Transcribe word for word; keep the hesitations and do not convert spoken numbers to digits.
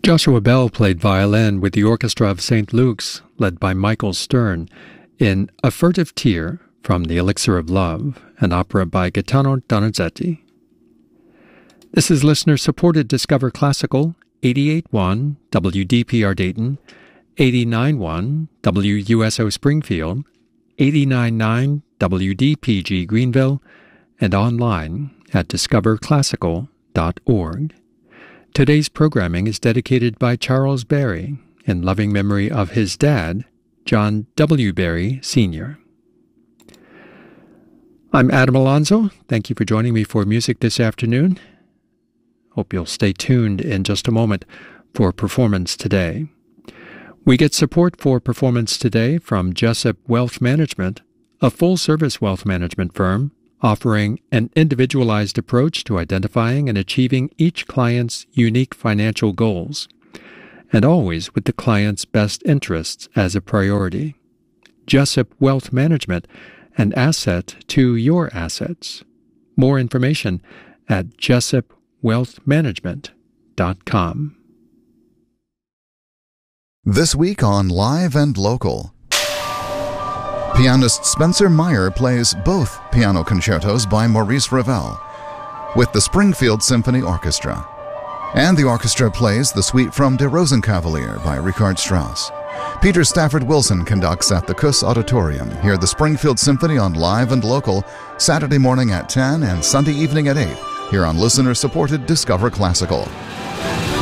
Joshua Bell played violin with the Orchestra of Saint Luke's, led by Michael Stern, in A Furtive Tear from The Elixir of Love, an opera by Gaetano Donizetti. This is listener-supported Discover Classical, eighty-eight point one W D P R Dayton, eighty-nine point one W U S O Springfield, eighty-nine point nine W D P G Greenville, and online at discover classical dot org. Today's programming is dedicated by Charles Berry in loving memory of his dad, John W. Berry, Senior I'm Adam Alonzo. Thank you for joining me for music this afternoon. Hope you'll stay tuned in just a moment for Performance Today. We get support for Performance Today from Jessup Wealth Management, a full-service wealth management firm offering an individualized approach to identifying and achieving each client's unique financial goals, and always with the client's best interests as a priority. Jessup Wealth Management, an asset to your assets. More information at jessup wealth management dot com. This week on Live and Local. Pianist Spencer Meyer plays both piano concertos by Maurice Ravel with the Springfield Symphony Orchestra. And the orchestra plays the suite from Der Rosenkavalier by Richard Strauss. Peter Stafford Wilson conducts at the Kuss Auditorium. Hear the Springfield Symphony on Live and Local Saturday morning at ten and Sunday evening at eight here on listener-supported Discover Classical.